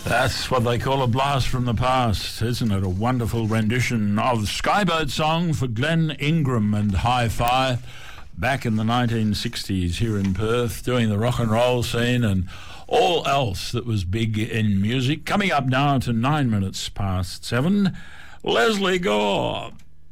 That's what they call a blast from the past, isn't it? A wonderful rendition of Skyboat Song for Glenn Ingram and Hi-Fi back in the 1960s here in Perth, doing the rock and roll scene and all else that was big in music. Coming up now to 9 minutes past 7, Leslie Gore.